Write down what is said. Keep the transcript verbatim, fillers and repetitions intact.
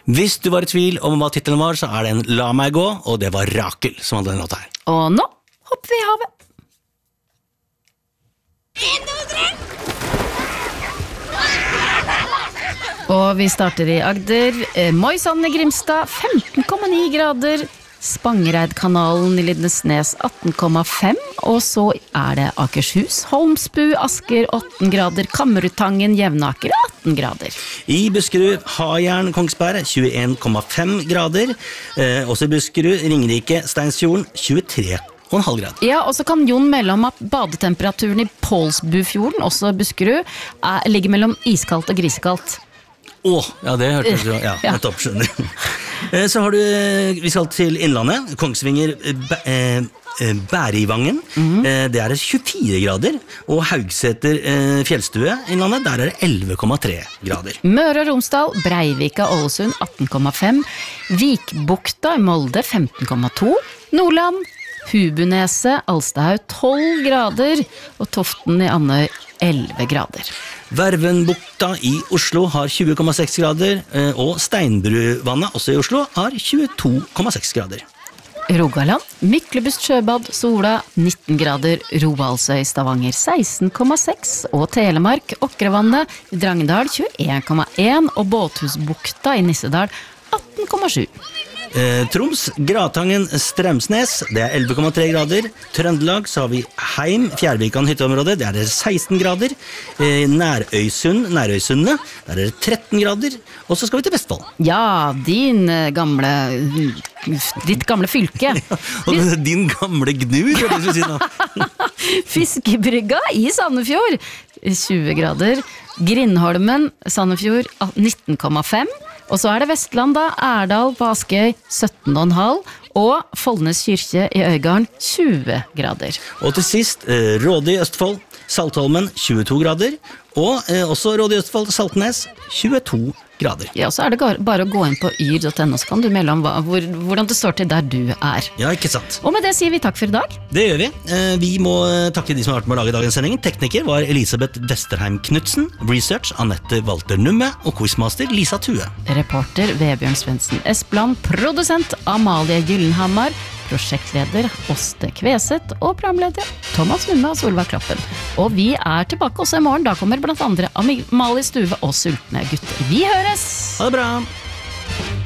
Hvis du var i tvil om hva titlen var, så er det en La meg gå, og det var Rakel som hadde den låta her. Og nå hopper vi i havet. Og vi starter i Agder. Eh, Moisand i Grimstad, femten komma ni grader. Spangereidkanalen i Lindesnes, atten komma fem. Og så er det Akershus, Holmsbu, Asker, åtten grader. Kammerutangen, Jevnaker, atten grader. I Buskerud, Hajern, Kongsberg, tjueen komma fem grader. Eh, også i Buskerud, Ringerike, Steinsfjorden, tjuetre og en halv grad. Ja, og så kan Jon melde om at badetemperaturen i Pålsbufjorden, også Buskerud, er, ligger mellom iskaldt og grisekaldt. Åh, ja det hørtes jo, ja, Ja. nettopp skjønner. Eh, Så har du, vi skal til Innlandet, Kongsvinger, Bæ- eh, eh, Bærivangen, eh, det er tjuefire grader, og Haugseter eh, Fjellstue, Innlandet, der er det elleve komma tre grader. Møre og Romsdal, Breivika, Ålesund, atten komma fem. Vikbukta i Molde, femten komma to. Nordland, Hubunese, Alstahaug, tolv grader. Og Toften i Andøy, elleve grader. Vervenbukta i Oslo har tjue komma seks grader, eh, og Steinbruvannet, også i Oslo, har tjueto komma seks grader. Rogaland, Myklebust sjøbad, Sola, nitten grader. Roaldshøy, Stavanger, seksten komma seks. Og Telemark, Åkrevannet, Drangedal, tjueen komma en. Og Båthusbukta i Nissedal, atten komma sju. Eh, Troms, Gratangen, Strømsnes, det er elleve komma tre grader. Trøndelag, så har vi Heim, Fjærvikan hytteområde, det er seksten grader. Eh, Nærøysund, Nærøysundene, der er det tretten grader. Og så skal vi til Vestfold. Ja, din eh, gamle ditt gamle fylke. Og din gamle gnur, hva skal du si nå? Fiskebrygga i Sandefjord, tjue grader. Grindholmen, Sandefjord, nitten komma fem. Og så er det Vestland da, Erdal på Askøy, sytten komma fem. Og Follnes kyrkje i Øygarden, tjue grader. Og til sist, eh, Råde i Østfold, Saltholmen, tjueto grader. Og eh, også Råde i Østfold, Saltnes, tjueto grader. Ja, så er det gar- bare å gå inn på yr punktum no, så kan du melde om hva, hvor, hvordan det står til der du er. Ja, ikke sant. Og med det sier vi takk for i dag. Det gjør vi. Eh, Vi må takke de som har vært med å lage dagens sending. Tekniker var Elisabeth Vesterheim Knudsen, research Annette Walter Numme og quizmaster Lisa Tue. Reporter Vebjørn Svendsen Espland, produsent Amalie Gyllenhammar, prosjektleder Åste Kveset og programleder Thomas Numme og Solveig Kloppen. Og vi er tilbake også i morgen. Da kommer blant andre Amalie Stuve og Sultne gutter. Vi høres! Ha det bra!